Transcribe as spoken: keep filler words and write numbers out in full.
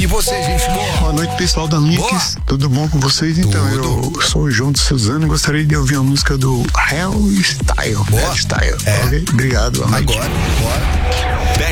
você, gente boa? Boa noite, pessoal da Mix. Tudo bom com vocês? Então, Tudo. eu sou o João de Suzano e gostaria de ouvir a música do Hell Style. Boa. Hell Style. É. Ok? Obrigado. Boa noite. Agora, bora.